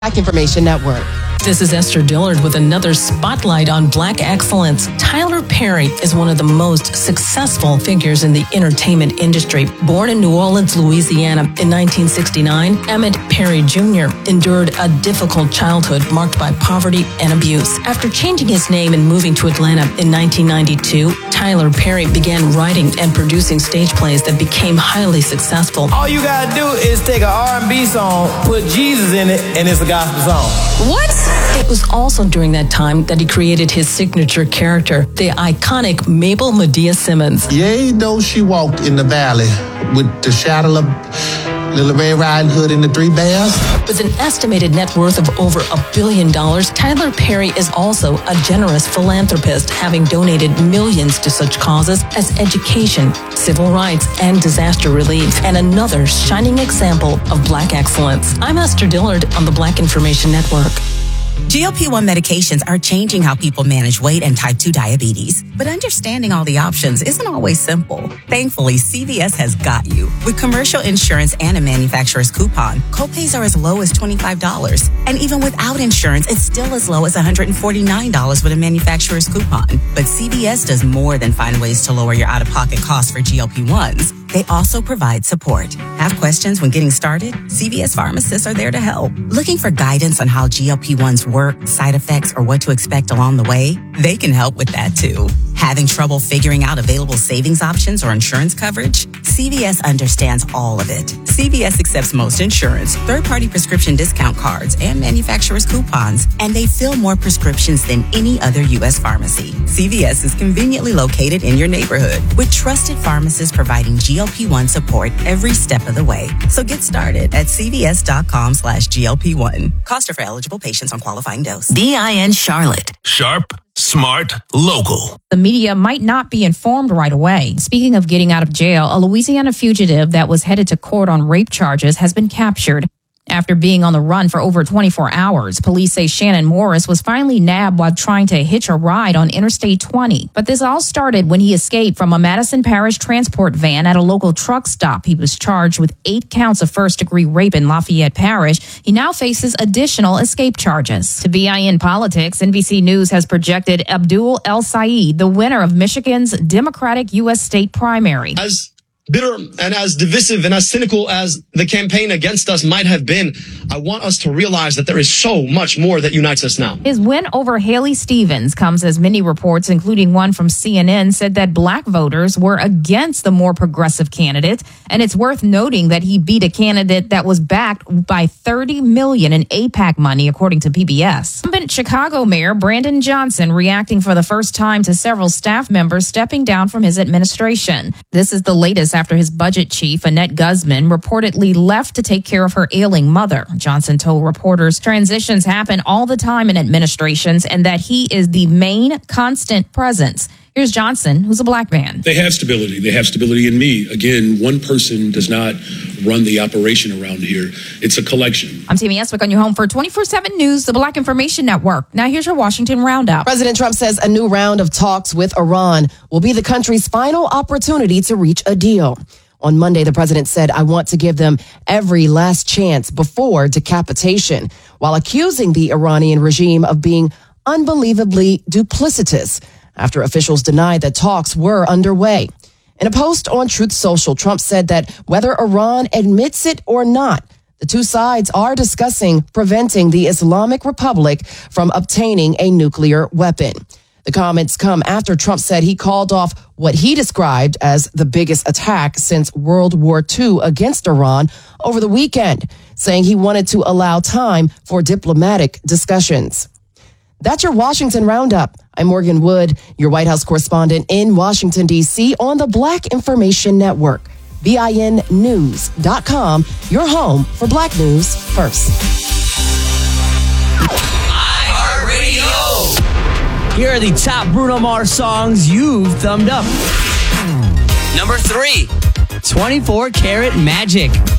Black Information Network. This is Esther Dillard with another spotlight on Black excellence. Tyler Perry is one of the most successful figures in the entertainment industry. Born in New Orleans, Louisiana in 1969, Emmett Perry Jr. endured a difficult childhood marked by poverty and abuse. After changing his name and moving to Atlanta in 1992, Tyler Perry began writing and producing stage plays that became highly successful. All you gotta do is take an R&B song, put Jesus in it, and it's a gospel song. What? It was also during that time that he created his signature character, the iconic Mabel Medea Simmons. Yea, though she walked in the valley with the shadow of Little Red Riding Hood and the Three Bears. With an estimated net worth of over $1 billion, Tyler Perry is also a generous philanthropist, having donated millions to such causes as education, civil rights, and disaster relief, and another shining example of Black excellence. I'm Esther Dillard on the Black Information Network. GLP-1 medications are changing how people manage weight and type 2 diabetes. But understanding all the options isn't always simple. Thankfully, CVS has got you. With commercial insurance and a manufacturer's coupon, copays are as low as $25. And even without insurance, it's still as low as $149 with a manufacturer's coupon. But CVS does more than find ways to lower your out-of-pocket costs for GLP-1s. They also provide support. Have questions when getting started? CVS pharmacists are there to help. Looking for guidance on how GLP-1s work, side effects, or what to expect along the way? They can help with that too. Having trouble figuring out available savings options or insurance coverage? CVS understands all of it. CVS accepts most insurance, third-party prescription discount cards, and manufacturer's coupons, and they fill more prescriptions than any other U.S. pharmacy. CVS is conveniently located in your neighborhood, with trusted pharmacists providing GLP-1 support every step of the way. So get started at cvs.com/GLP-1. Cost are for eligible patients on qualifying dose. BIN Charlotte. Sharp, smart, local. The media might not be informed right away. Speaking of getting out of jail, a Louisiana fugitive that was headed to court on rape charges has been captured. After being on the run for over 24 hours, police say Shannon Morris was finally nabbed while trying to hitch a ride on Interstate 20. But this all started when he escaped from a Madison Parish transport van at a local truck stop. He was charged with 8 counts of first-degree rape in Lafayette Parish. He now faces additional escape charges. To BIN Politics, NBC News has projected Abdul El Sayed, the winner of Michigan's Democratic U.S. state primary. As bitter and as divisive and as cynical as the campaign against us might have been, I want us to realize that there is so much more that unites us now. His win over Haley Stevens comes as many reports, including one from CNN, said that Black voters were against the more progressive candidate. And it's worth noting that he beat a candidate that was backed by $30 million in AIPAC money, according to PBS. Incumbent Chicago Mayor Brandon Johnson reacting for the first time to several staff members stepping down from his administration. This is the latest after his budget chief, Annette Guzman, reportedly left to take care of her ailing mother. Johnson told reporters transitions happen all the time in administrations and that he is the main constant presence. Here's Johnson, who's a Black man. They have stability. They have stability in me. Again, one person does not run the operation around here. It's a collection. I'm Tammy Eswick on your home for 24/7 News, the Black Information Network. Now here's your Washington Roundup. President Trump says a new round of talks with Iran will be the country's final opportunity to reach a deal. On Monday, the president said, "I want to give them every last chance before decapitation," while accusing the Iranian regime of being unbelievably duplicitous after officials denied that talks were underway. In a post on Truth Social, Trump said that whether Iran admits it or not, the two sides are discussing preventing the Islamic Republic from obtaining a nuclear weapon. The comments come after Trump said he called off what he described as the biggest attack since World War II against Iran over the weekend, saying he wanted to allow time for diplomatic discussions. That's your Washington Roundup. I'm Morgan Wood, your White House correspondent in Washington, D.C. on the Black Information Network. BINnews.com, your home for Black news first. iHeartRadio. Here are the top Bruno Mars songs you've thumbed up. Number 3. 24 Karat Magic.